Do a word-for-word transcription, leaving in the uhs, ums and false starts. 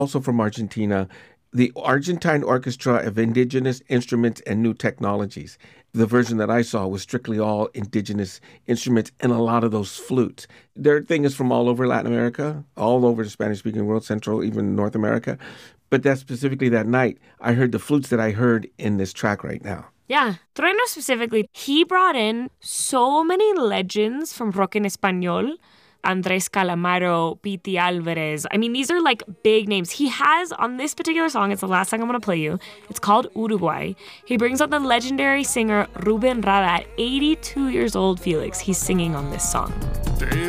also from Argentina, the Argentine Orchestra of Indigenous Instruments and New Technologies. The version that I saw was strictly all indigenous instruments and a lot of those flutes. Their thing is from all over Latin America, all over the Spanish-speaking world, Central, even North America. But that specifically that night, I heard the flutes that I heard in this track right now. Yeah, Trueno specifically, he brought in so many legends from rock en español. Andres Calamaro, Piti Alvarez. I mean, these are like big names. He has, on this particular song, it's the last song I'm going to play you. It's called Uruguay. He brings out the legendary singer Ruben Rada at eighty-two years old, Felix. He's singing on this song.